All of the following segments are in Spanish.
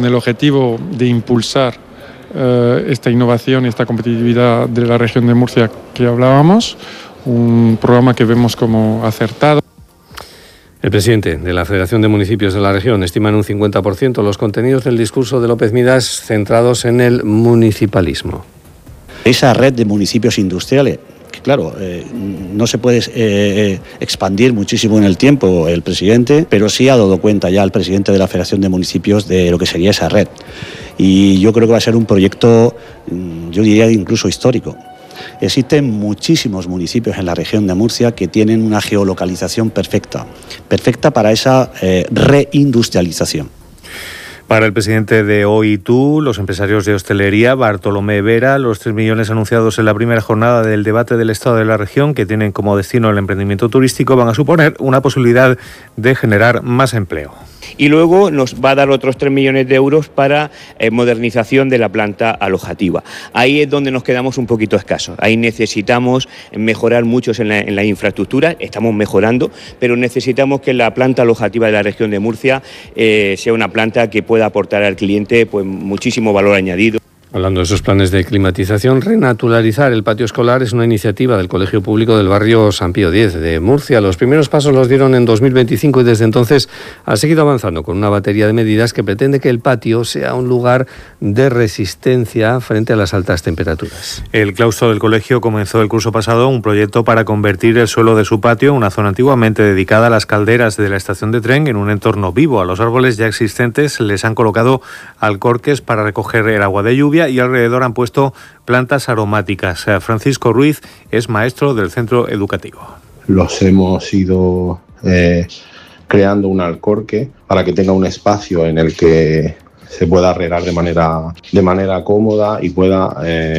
el objetivo de impulsar esta innovación y esta competitividad de la región de Murcia que hablábamos, un programa que vemos como acertado. El presidente de la Federación de Municipios de la región estima en un 50% los contenidos del discurso de López Midas centrados en el municipalismo. Esa red de municipios industriales, que claro, no se puede expandir muchísimo en el tiempo el presidente, pero sí ha dado cuenta ya el presidente de la Federación de Municipios de lo que sería esa red. Y yo creo que va a ser un proyecto, yo diría incluso histórico. Existen muchísimos municipios en la región de Murcia que tienen una geolocalización perfecta para esa reindustrialización. Para el presidente de OITU, los empresarios de hostelería, Bartolomé Vera, los 3 millones anunciados en la primera jornada del debate del Estado de la región, que tienen como destino el emprendimiento turístico, van a suponer una posibilidad de generar más empleo. Y luego nos va a dar otros 3 millones de euros para modernización de la planta alojativa. Ahí es donde nos quedamos un poquito escasos. Ahí necesitamos mejorar mucho en la infraestructura, estamos mejorando, pero necesitamos que la planta alojativa de la región de Murcia sea una planta que pueda aportar al cliente pues muchísimo valor añadido. Hablando de esos planes de climatización, renaturalizar el patio escolar es una iniciativa del Colegio Público del barrio San Pío X de Murcia. Los primeros pasos los dieron en 2025 y desde entonces ha seguido avanzando con una batería de medidas que pretende que el patio sea un lugar de resistencia frente a las altas temperaturas. El claustro del colegio comenzó el curso pasado un proyecto para convertir el suelo de su patio, una zona antiguamente dedicada a las calderas de la estación de tren, en un entorno vivo. A los árboles ya existentes les han colocado alcorques para recoger el agua de lluvia y alrededor han puesto plantas aromáticas. Francisco Ruiz es maestro del centro educativo. Los hemos ido creando un alcorque para que tenga un espacio en el que se pueda regar de manera cómoda y pueda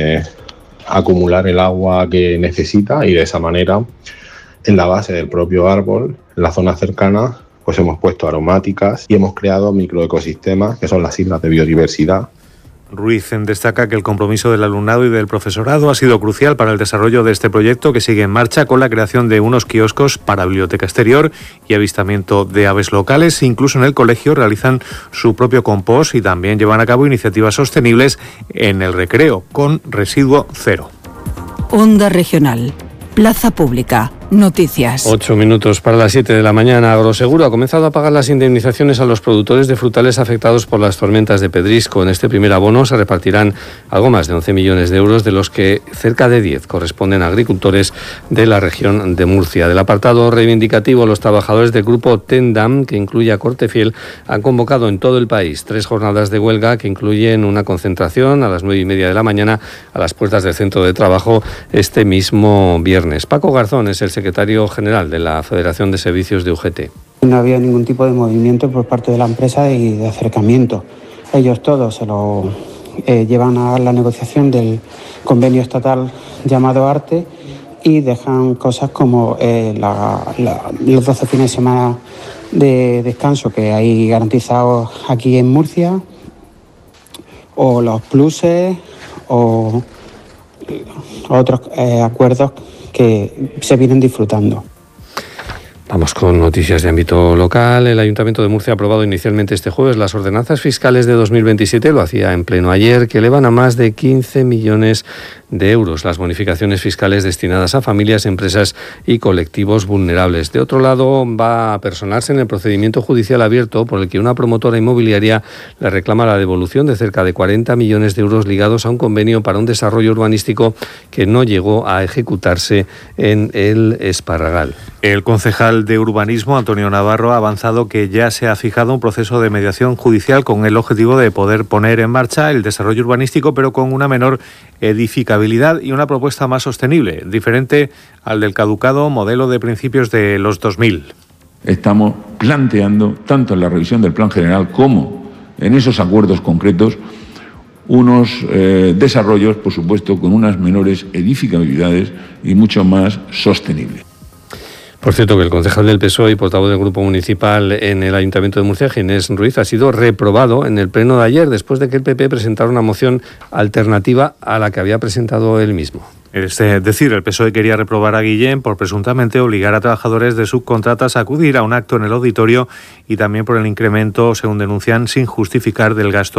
acumular el agua que necesita, y de esa manera en la base del propio árbol, en la zona cercana, pues hemos puesto aromáticas y hemos creado microecosistemas que son las islas de biodiversidad. Ruiz destaca que el compromiso del alumnado y del profesorado ha sido crucial para el desarrollo de este proyecto, que sigue en marcha con la creación de unos kioscos para biblioteca exterior y avistamiento de aves locales. Incluso en el colegio realizan su propio compost y también llevan a cabo iniciativas sostenibles en el recreo con residuo cero. Onda Regional, Plaza Pública. Noticias. 8 minutos para las 7 de la mañana. Agroseguro ha comenzado a pagar las indemnizaciones a los productores de frutales afectados por las tormentas de Pedrisco. En este primer abono se repartirán algo más de 11 millones de euros, de los que cerca de 10 corresponden a agricultores de la región de Murcia. Del apartado reivindicativo, los trabajadores del grupo Tendam, que incluye a Cortefiel, han convocado en todo el país 3 jornadas de huelga que incluyen una concentración a las 9:30 de la mañana a las puertas del centro de trabajo este mismo viernes. Paco Garzón es el secretario general de la Federación de Servicios de UGT. No había ningún tipo de movimiento por parte de la empresa y de acercamiento. Ellos todos se lo llevan a la negociación del convenio estatal llamado ARTE y dejan cosas como los 12 fines de semana de descanso que hay garantizados aquí en Murcia, o los pluses, o otros acuerdos que se vienen disfrutando. Vamos con noticias de ámbito local. El Ayuntamiento de Murcia ha aprobado inicialmente este jueves las ordenanzas fiscales de 2027, lo hacía en pleno ayer, que elevan a más de 15 millones de euros las bonificaciones fiscales destinadas a familias, empresas y colectivos vulnerables. De otro lado, va a personarse en el procedimiento judicial abierto por el que una promotora inmobiliaria le reclama la devolución de cerca de 40 millones de euros ligados a un convenio para un desarrollo urbanístico que no llegó a ejecutarse en el Esparragal. El concejal de Urbanismo, Antonio Navarro, ha avanzado que ya se ha fijado un proceso de mediación judicial con el objetivo de poder poner en marcha el desarrollo urbanístico, pero con una menor edificabilidad y una propuesta más sostenible, diferente al del caducado modelo de principios de los 2000. Estamos planteando, tanto en la revisión del Plan General como en esos acuerdos concretos, unos desarrollos, por supuesto, con unas menores edificabilidades y mucho más sostenibles. Por cierto, que el concejal del PSOE y portavoz del Grupo Municipal en el Ayuntamiento de Murcia, Ginés Ruiz, ha sido reprobado en el pleno de ayer después de que el PP presentara una moción alternativa a la que había presentado él mismo. Es decir, el PSOE quería reprobar a Guillén por presuntamente obligar a trabajadores de subcontratas a acudir a un acto en el auditorio y también por el incremento, según denuncian, sin justificar del gasto